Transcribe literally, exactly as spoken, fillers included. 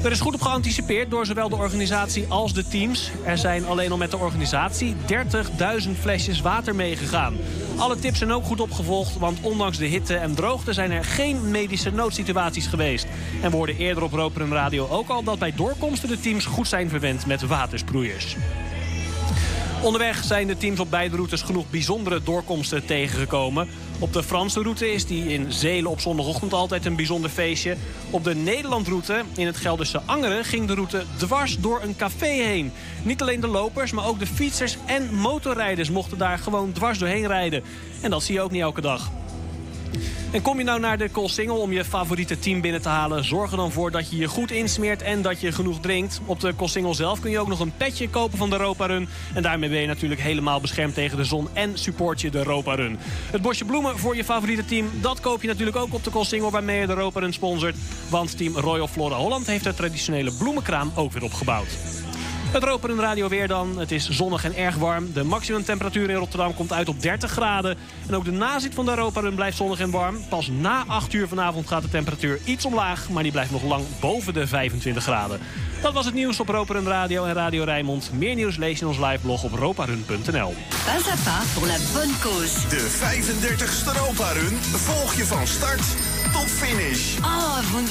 Er is goed op geanticipeerd door zowel de organisatie als de teams. Er zijn alleen al met de organisatie dertigduizend flesjes water meegegaan. Alle tips zijn ook goed opgevolgd, want ondanks de hitte en droogte zijn er geen medische noodsituaties geweest. En we hoorden eerder op Roper Radio ook al dat bij doorkomsten de teams goed zijn verwend met watersproeiers. Onderweg zijn de teams op beide routes genoeg bijzondere doorkomsten tegengekomen. Op de Franse route is die in Zelen op zondagochtend altijd een bijzonder feestje. Op de Nederlandroute in het Gelderse Angeren ging de route dwars door een café heen. Niet alleen de lopers, maar ook de fietsers en motorrijders mochten daar gewoon dwars doorheen rijden. En dat zie je ook niet elke dag. En kom je nou naar de Coolsingel om je favoriete team binnen te halen, zorg er dan voor dat je je goed insmeert en dat je genoeg drinkt. Op de Coolsingel zelf kun je ook nog een petje kopen van de Europa Run. En daarmee ben je natuurlijk helemaal beschermd tegen de zon en support je de Europa Run. Het bosje bloemen voor je favoriete team, dat koop je natuurlijk ook op de Coolsingel waarmee je de Europa Run sponsort. Want team Royal Flora Holland heeft de traditionele bloemenkraam ook weer opgebouwd. Het Roper en Radio weer dan. Het is zonnig en erg warm. De maximumtemperatuur in Rotterdam komt uit op dertig graden. En ook de nazit van de Roper blijft zonnig en warm. Pas na acht uur vanavond gaat de temperatuur iets omlaag. Maar die blijft nog lang boven de vijfentwintig graden. Dat was het nieuws op Roper en Radio en Radio Rijnmond. Meer nieuws lees je in ons liveblog op roparun punt n l. Pas à pas pour la bonne cause. De vijfendertigste Europa Run volg je van start tot finish. Oh, vous